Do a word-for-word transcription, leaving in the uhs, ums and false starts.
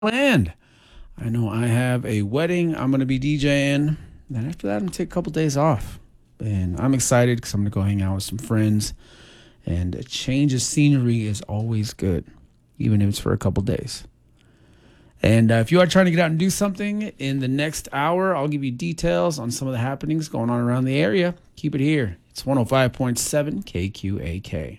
Land. I know I have a wedding I'm going to be DJing. Then after that, I'm going to take a couple days off. And I'm excited because I'm going to go hang out with some friends. And a change of scenery is always good, even if it's for a couple days. And uh, if you are trying to get out and do something in the next hour, I'll give you details on some of the happenings going on around the area. Keep it here. It's one oh five point seven K Q A K.